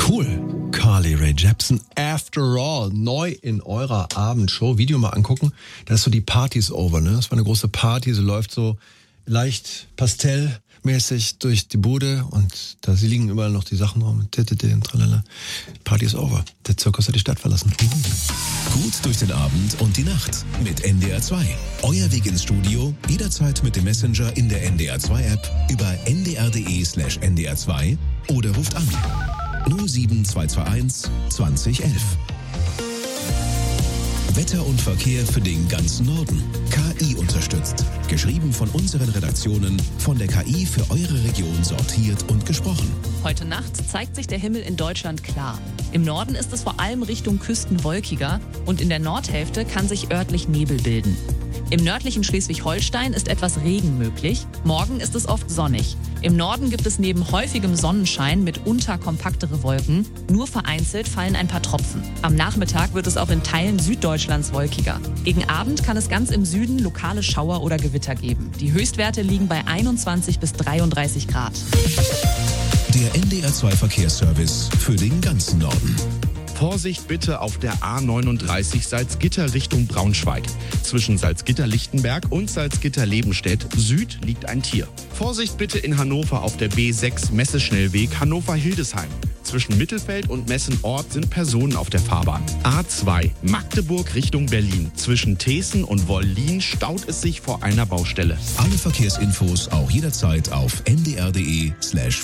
Cool. Carly Rae Jepsen, After All, neu in eurer Abendshow. Video mal angucken, da ist so die Party's over, ne? Das war eine große Party, sie läuft so leicht pastellmäßig durch die Bude und da liegen überall noch die Sachen rum. Tralala. Party is over. Der Zirkus hat die Stadt verlassen. Gut durch den Abend und die Nacht mit NDR 2. Euer Weg ins Studio, jederzeit mit dem Messenger in der NDR 2 App über ndr.de/ndr2 oder ruft an 07221 2011. Wetter und Verkehr für den ganzen Norden. KI unterstützt. Geschrieben von unseren Redaktionen, von der KI für eure Region sortiert und gesprochen. Heute Nacht zeigt sich der Himmel in Deutschland klar. Im Norden ist es vor allem Richtung Küsten wolkiger und in der Nordhälfte kann sich örtlich Nebel bilden. Im nördlichen Schleswig-Holstein ist etwas Regen möglich. Morgen ist es oft sonnig. Im Norden gibt es neben häufigem Sonnenschein mitunter kompaktere Wolken. Nur vereinzelt fallen ein paar Tropfen. Am Nachmittag wird es auch in Teilen Süddeutschlands wolkiger. Gegen Abend kann es ganz im Süden lokale Schauer oder Gewitter geben. Die Höchstwerte liegen bei 21 bis 33 Grad. Der NDR 2 Verkehrsservice für den ganzen Norden. Vorsicht bitte auf der A39 Salzgitter Richtung Braunschweig. Zwischen Salzgitter-Lichtenberg und Salzgitter-Lebenstedt Süd liegt ein Tier. Vorsicht bitte in Hannover auf der B6 Messeschnellweg Hannover-Hildesheim. Zwischen Mittelfeld und Messen-Ort sind Personen auf der Fahrbahn. A2 Magdeburg Richtung Berlin. Zwischen Thesen und Wollin staut es sich vor einer Baustelle. Alle Verkehrsinfos auch jederzeit auf ndr.de/verkehr.